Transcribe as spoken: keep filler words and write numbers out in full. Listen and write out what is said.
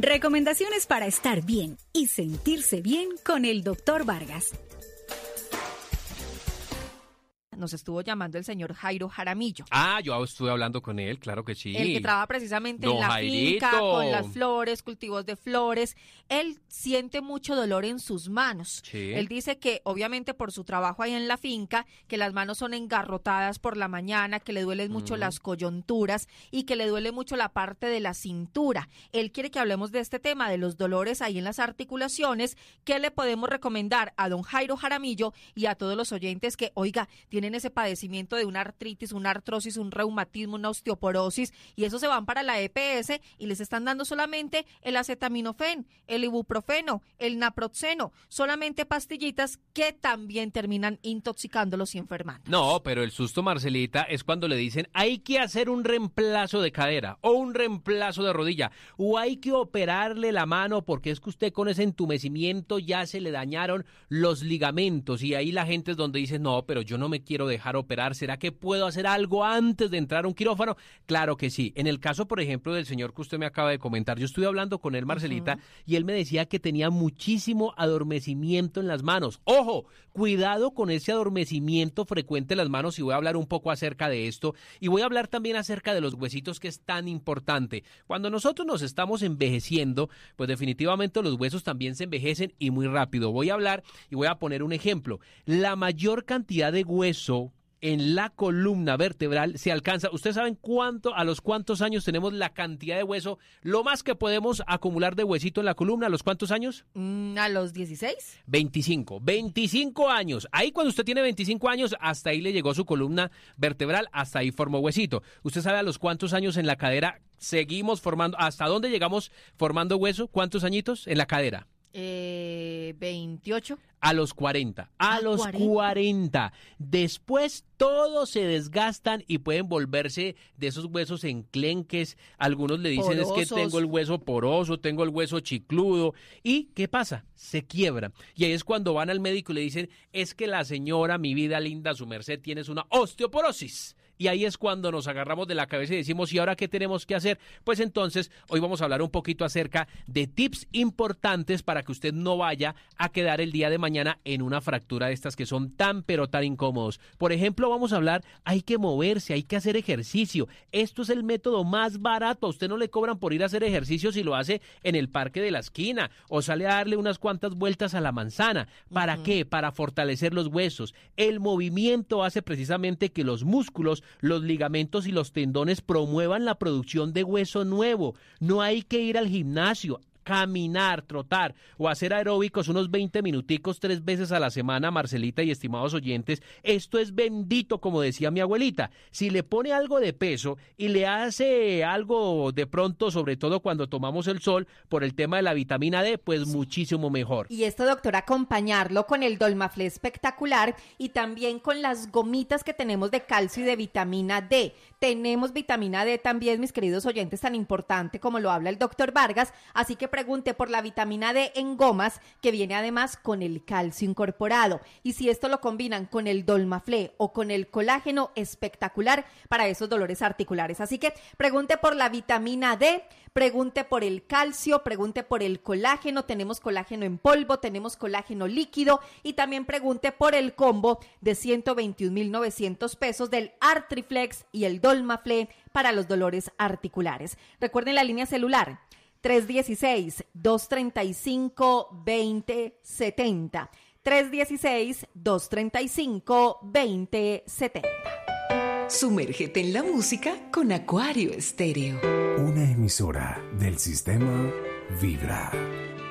Recomendaciones para estar bien y sentirse bien con el doctor Vargas. Nos estuvo llamando el señor Jairo Jaramillo. Ah, yo estuve hablando con él, claro que sí. El que trabaja precisamente Don en la Jairito. finca, con las flores, cultivos de flores. Él siente mucho dolor en sus manos. Sí. Él dice que obviamente por su trabajo ahí en la finca, que las manos son engarrotadas por la mañana, que le duelen mucho mm. las coyunturas y que le duele mucho la parte de la cintura. Él quiere que hablemos de este tema, de los dolores ahí en las articulaciones. ¿Qué le podemos recomendar a don Jairo Jaramillo y a todos los oyentes que, oiga, tienen ese padecimiento de una artritis, una artrosis, un reumatismo, una osteoporosis, y eso se van para la E P S y les están dando solamente el acetaminofén, el ibuprofeno, el naproxeno, solamente pastillitas que también terminan intoxicándolos y enfermando? No, pero el susto, Marcelita, es cuando le dicen hay que hacer un reemplazo de cadera o un reemplazo de rodilla o hay que operarle la mano porque es que usted con ese entumecimiento ya se le dañaron los ligamentos, y ahí la gente es donde dice no, pero yo no me quiero dejar operar, ¿será que puedo hacer algo antes de entrar a un quirófano? Claro que sí. En el caso, por ejemplo, del señor que usted me acaba de comentar, yo estuve hablando con él, Marcelita, uh-huh. y él me decía que tenía muchísimo adormecimiento en las manos. ¡Ojo! Cuidado con ese adormecimiento frecuente en las manos, y voy a hablar un poco acerca de esto, y voy a hablar también acerca de los huesitos, que es tan importante. Cuando nosotros nos estamos envejeciendo, pues definitivamente los huesos también se envejecen y muy rápido. Voy a hablar y voy a poner un ejemplo. La mayor cantidad de hueso en la columna vertebral se alcanza. ¿Ustedes saben cuánto, a los cuántos años tenemos la cantidad de hueso, lo más que podemos acumular de huesito en la columna? ¿A los cuántos años? Mm, ¿A los dieciséis? veinticinco. veinticinco años. Ahí cuando usted tiene veinticinco años, hasta ahí le llegó su columna vertebral, hasta ahí formó huesito. ¿Usted sabe a los cuántos años en la cadera seguimos formando? ¿Hasta dónde llegamos formando hueso? ¿Cuántos añitos en la cadera? Eh, veintiocho. A los cuarenta, a, a los cuarenta. cuarenta. Después todos se desgastan y pueden volverse de esos huesos enclenques. Algunos le dicen porosos. Es que tengo el hueso poroso, tengo el hueso chicludo. ¿Y qué pasa? Se quiebra. Y ahí es cuando van al médico y le dicen, es que la señora, mi vida linda, su merced, tienes una osteoporosis. Y ahí es cuando nos agarramos de la cabeza y decimos, ¿y ahora qué tenemos que hacer? Pues entonces, hoy vamos a hablar un poquito acerca de tips importantes para que usted no vaya a quedar el día de mañana en una fractura de estas que son tan pero tan incómodos. Por ejemplo, vamos a hablar, hay que moverse, hay que hacer ejercicio. Esto es el método más barato. A usted no le cobran por ir a hacer ejercicio si lo hace en el parque de la esquina o sale a darle unas cuantas vueltas a la manzana. ¿Para uh-huh. qué? Para fortalecer los huesos. El movimiento hace precisamente que los músculos, los ligamentos y los tendones promuevan la producción de hueso nuevo. No hay que ir al gimnasio. Caminar, trotar o hacer aeróbicos unos veinte minuticos tres veces a la semana, Marcelita y estimados oyentes, esto es bendito, como decía mi abuelita. Si le pone algo de peso y le hace algo de pronto, sobre todo cuando tomamos el sol, por el tema de la vitamina D, pues muchísimo mejor. Y esto, doctor, acompañarlo con el Dolmaflé espectacular y también con las gomitas que tenemos de calcio y de vitamina D. Tenemos vitamina D también, mis queridos oyentes, tan importante como lo habla el doctor Vargas, así que pregunte por la vitamina D en gomas, que viene además con el calcio incorporado. Y si esto lo combinan con el Dolmaflé o con el colágeno, espectacular para esos dolores articulares. Así que pregunte por la vitamina D, pregunte por el calcio, pregunte por el colágeno. Tenemos colágeno en polvo, tenemos colágeno líquido, y también pregunte por el combo de ciento veintiún mil novecientos pesos del Artriflex y el Dolmaflé para los dolores articulares. Recuerden la línea celular tres uno seis, dos tres cinco, dos cero siete cero. tres uno seis, dos tres cinco, dos cero siete cero. Sumérgete en la música con Acuario Estéreo. Una emisora del sistema Vibra.